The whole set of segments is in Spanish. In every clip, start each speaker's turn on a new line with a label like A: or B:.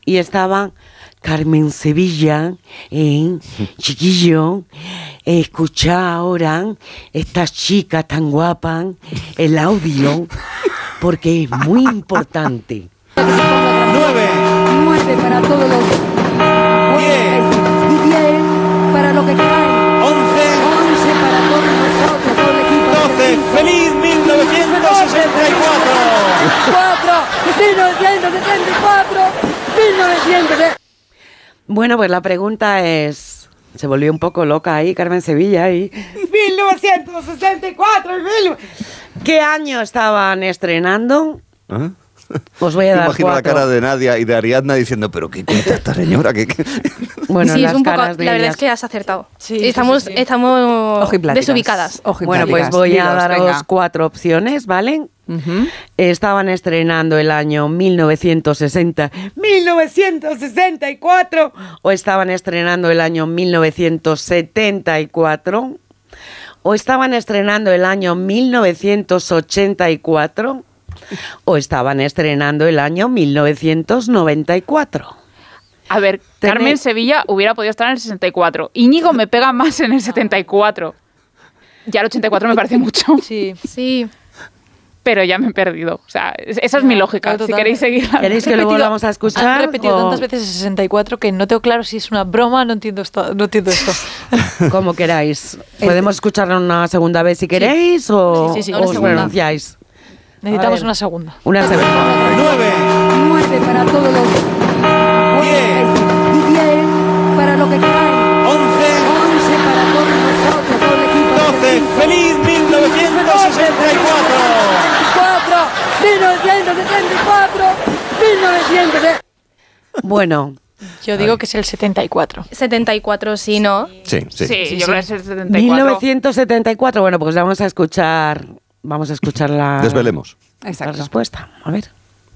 A: y estaba Carmen Sevilla, chiquillo, escucha ahora esta chica tan guapa, el audio, porque es muy importante.
B: 9
C: para todos los
B: 10
C: y 10 para lo que queráis.
B: 11
C: para todos nosotros, todo el equipo.
B: 12 ¡Feliz 1964!
C: 1974.
A: Bueno, pues la pregunta es... Se volvió un poco loca ahí, Carmen Sevilla, ahí. 1964, ¿qué año estaban estrenando?
D: ¿Ah?
A: Os voy a dar
D: Imagino
A: 4.
D: la cara de Nadia y de Ariadna diciendo, pero ¿qué cuenta esta señora?
A: Bueno,
E: sí,
A: las
E: es un poco,
A: caras de
E: la verdad
A: ellas.
E: es que has acertado.
F: Sí,
E: estamos
F: Ojipláticas.
E: desubicadas.
A: Bueno, pues voy a daros 4 opciones, ¿vale?
F: Uh-huh.
A: Estaban estrenando el año 1964 o estaban estrenando el año 1974 o estaban estrenando el año 1984 o estaban estrenando el año 1994.
G: A ver, Carmen Sevilla hubiera podido estar en el 64. Íñigo me pega más en el 74. Ya el 84 me parece mucho.
E: Sí.
G: Pero ya me he perdido. O sea, esa es mi lógica. Si queréis seguir.
A: ¿Queréis que lo volvamos a escuchar?
F: Han repetido tantas veces el 64 que no tengo claro si es una broma, no entiendo esto.
A: Como queráis. ¿Podemos escucharlo una segunda vez si queréis o
F: Sí,
A: os pronunciáis?
F: Necesitamos una segunda.
A: Una segunda.
C: 9 para todos los
B: 10
C: y 10 para lo que queráis.
B: 11
C: para todos nosotros, todo el equipo.
B: 12 ¡Feliz 1964!
C: 1974.
A: Bueno.
F: Yo digo que es el 74.
E: 74, sí, ¿no?
D: Sí.
G: Yo creo que es el 74.
A: 1974, bueno, pues vamos a escuchar la...
D: Desvelemos.
A: La respuesta, a ver.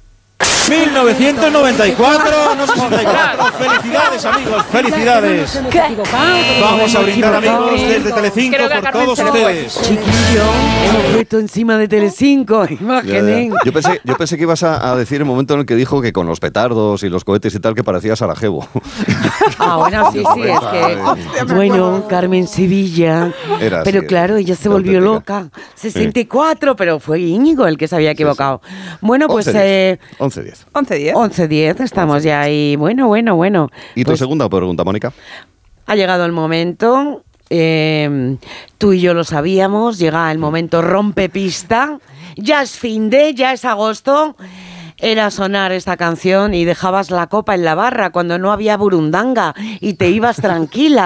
B: 1994, no 64. Felicidades, amigos, felicidades. Vamos a brindar, amigos, desde Telecinco por todos ustedes.
A: Chiquillo, hemos puesto encima de Telecinco, imágenes.
D: Yo pensé que ibas a decir el momento en el que dijo que con los petardos y los cohetes y tal que parecía Sarajevo.
A: Bueno, sí, es que... Bueno, Carmen Sevilla,
D: Era
A: pero
D: así,
A: claro, ella se volvió loca. 64, pero fue Íñigo el que se había equivocado. Bueno, pues...
D: 11-10.
F: 11-10.
A: 11-10, estamos ya ahí. Bueno.
D: ¿Y tu
A: Pues
D: segunda pregunta, Mónica?
A: ha llegado el momento, tú y yo lo sabíamos, llega el momento rompepista, ya es ya es agosto, era sonar esta canción y dejabas la copa en la barra cuando no había burundanga y te ibas tranquila.